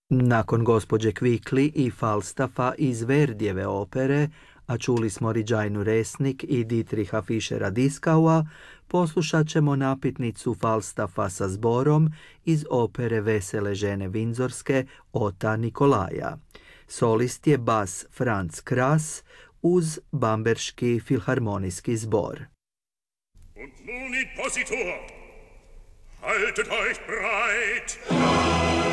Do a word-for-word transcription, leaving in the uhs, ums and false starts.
Nakon gospođe Kvikli i Falstaffa iz Verdijeve opere, a čuli smo Riđajnu Resnik i Dietricha Fischera-Diskaua, poslušat ćemo napitnicu Falstaffa sa zborom iz opere Vesele žene Vindzorske Ota Nikolaja. Solist je bas Franz Krass uz Bamberški filharmonijski zbor. Und nun in positur, haltet euch breit!